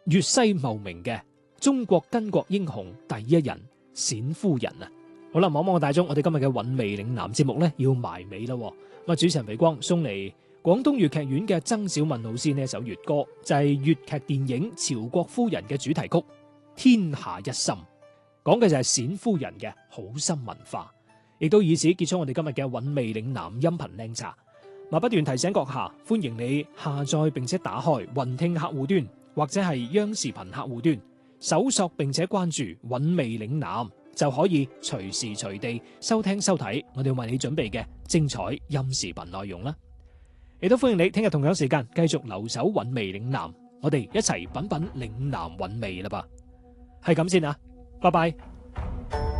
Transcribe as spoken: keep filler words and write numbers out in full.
粵西茂名嘅中國巾幗英雄第一人冼夫人啊！好啦，望望大鐘，我哋今日嘅韻味嶺南節目咧要埋尾啦。咁啊，主持人肥光送嚟廣東粵劇院嘅曾小敏老師呢一首粵歌，就係粵劇電影《朝國夫人》嘅主題曲《天下一心》，講嘅就係冼夫人嘅好心文化，亦都以此結束我哋今日嘅韻味嶺南音頻靚茶。嗱，不斷提醒閣下，歡迎你下載並且打開雲聽客戶端或者係央視頻客戶端，搜索並且關注韻味嶺南，就可以隨時隨地收聽收睇我哋為你準備嘅精彩音視頻內容啦。亦都歡迎你聽日同樣時間繼續留守韻味嶺南，我哋一齊品品嶺南韻味啦噃。係咁先啊，拜拜。